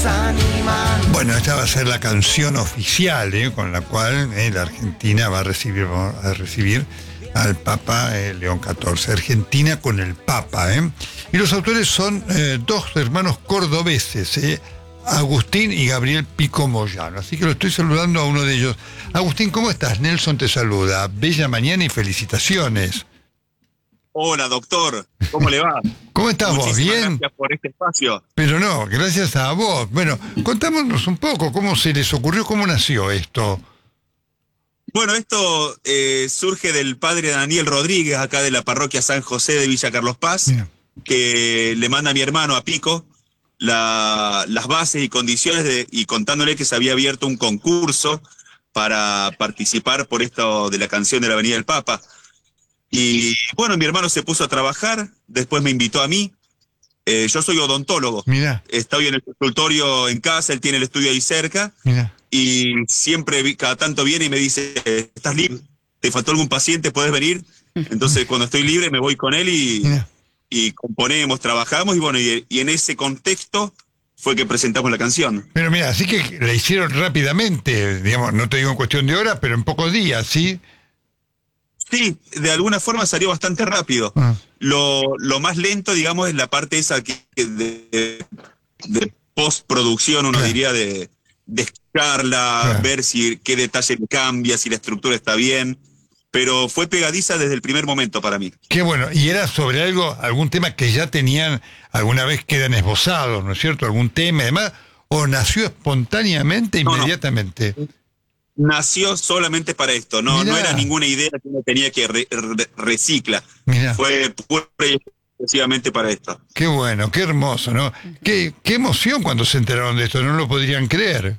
Bueno, esta va a ser la canción oficial, con la cual la Argentina va a recibir al Papa León XIV. Argentina con el Papa. Y los autores son dos hermanos cordobeses, Agustín y Gabriel Pico Moyano. Así que lo estoy saludando a uno de ellos. Agustín, ¿cómo estás? Nelson te saluda. Bella mañana y felicitaciones. Hola, doctor. ¿Cómo le va? ¿Cómo estás vos? ¿Bien? Gracias por este espacio. Pero no, gracias a vos. Bueno, contámonos un poco cómo se les ocurrió, cómo nació esto. Bueno, esto surge del padre Daniel Rodríguez, acá de la parroquia San José de Villa Carlos Paz, Bien. que le manda a mi hermano, a Pico, las bases y condiciones y contándole que se había abierto un concurso para participar por esto de la canción de la Avenida del Papa. Y bueno, mi hermano se puso a trabajar, después me invitó a mí. Yo soy odontólogo. Mirá. Estoy en el consultorio en casa, él tiene el estudio ahí cerca. Mirá. Y siempre, cada tanto viene y me dice, ¿estás libre? ¿Te faltó algún paciente? ¿Puedes venir? Entonces, cuando estoy libre, me voy con él y componemos, trabajamos. Y bueno, y en ese contexto fue que presentamos la canción. Pero mira, así que la hicieron rápidamente, digamos, no te digo en cuestión de horas, pero en pocos días, ¿sí? Sí, de alguna forma salió bastante rápido. Lo más lento, digamos, es la parte esa de postproducción, uno diría, de escucharla, ver qué detalle cambia, si la estructura está bien. Pero fue pegadiza desde el primer momento para mí. Qué bueno. ¿Y era sobre algún tema que ya tenían, alguna vez quedan esbozados, ¿no es cierto? ¿Algún tema y demás? ¿O nació espontáneamente, inmediatamente? No. Nació solamente para esto, no era ninguna idea que uno tenía que recicla. Mirá. Fue pura y exclusivamente para esto. Qué bueno, qué hermoso, ¿no? Qué emoción cuando se enteraron de esto, no lo podrían creer.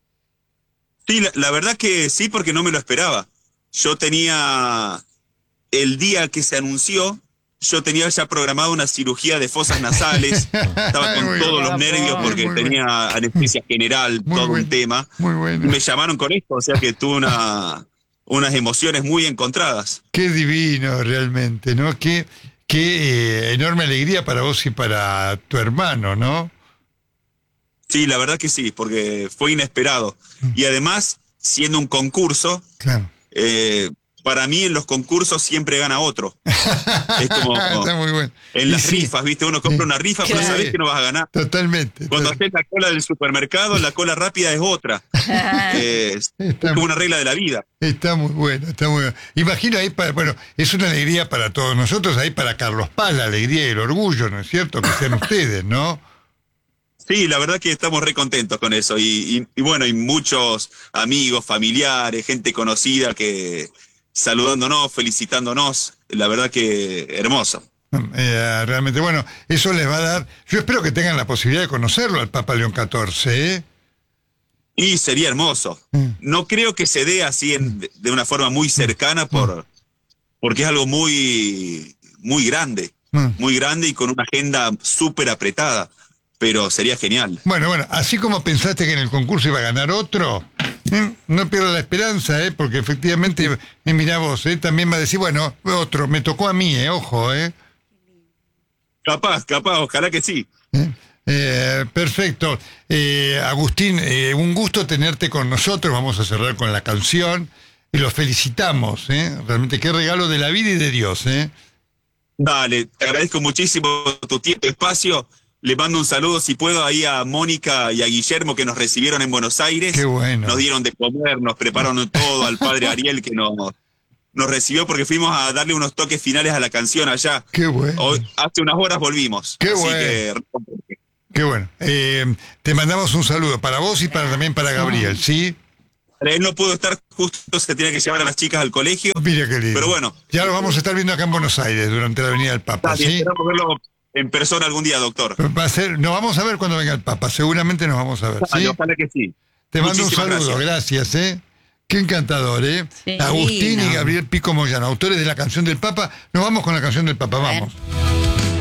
Sí, la verdad que sí, porque no me lo esperaba. Yo tenía, el día que se anunció, yo tenía ya programado una cirugía de fosas nasales, estaba con todos los nervios porque tenía anestesia general, todo un tema. Muy bueno. Me llamaron con esto, o sea que tuve unas emociones muy encontradas. Qué divino realmente, ¿no? Qué enorme alegría para vos y para tu hermano, ¿no? Sí, la verdad que sí, porque fue inesperado. Y además, siendo un concurso, claro. Para mí en los concursos siempre gana otro. Es como está muy bueno. En las rifas, ¿viste? Uno compra una rifa, pero sabés que no vas a ganar. Totalmente. Cuando haces la cola del supermercado, la cola rápida es otra. Es como una regla de la vida. Está muy bueno, está muy bueno. Imagino ahí, bueno, es una alegría para todos nosotros, ahí para Carlos Paz, la alegría y el orgullo, ¿no es cierto? Que sean ustedes, ¿no? Sí, la verdad que estamos re contentos con eso. Y bueno, y muchos amigos, familiares, gente conocida que saludándonos, felicitándonos, la verdad que hermoso. Realmente, bueno, eso les va a dar, yo espero que tengan la posibilidad de conocerlo al Papa León XIV, ¿eh? Y sería hermoso. No creo que se dé así de una forma muy cercana porque es algo muy, muy grande y con una agenda súper apretada, pero sería genial. Bueno, así como pensaste que en el concurso iba a ganar otro, no pierdas la esperanza, porque efectivamente, mirá vos, también va a decir, bueno, otro, me tocó a mí, ojo, Capaz, ojalá que sí. Perfecto. Agustín, un gusto tenerte con nosotros, vamos a cerrar con la canción, y los felicitamos, realmente qué regalo de la vida y de Dios, Dale, te agradezco muchísimo tu tiempo y espacio. Le mando un saludo, si puedo, ahí a Mónica y a Guillermo, que nos recibieron en Buenos Aires. Qué bueno. Nos dieron de comer, nos prepararon todo, al padre Ariel, que nos recibió porque fuimos a darle unos toques finales a la canción allá. Qué bueno. Hoy, hace unas horas volvimos. Qué bueno. Qué bueno. Te mandamos un saludo para vos y también para Gabriel, ¿sí? Él no pudo estar, justo se tenía que llevar a las chicas al colegio. Mira qué lindo. Pero bueno. Ya lo vamos a estar viendo acá en Buenos Aires, durante la Avenida del Papa, ¿sí? Esperamos verlo en persona algún día, doctor. Nos vamos a ver cuando venga el Papa, seguramente nos vamos a ver, ¿sí? Ojalá que sí. Te mando un saludo, gracias, Qué encantador, Sí, Agustín y Gabriel Pico Moyano, autores de la canción del Papa. Nos vamos con la canción del Papa, vamos.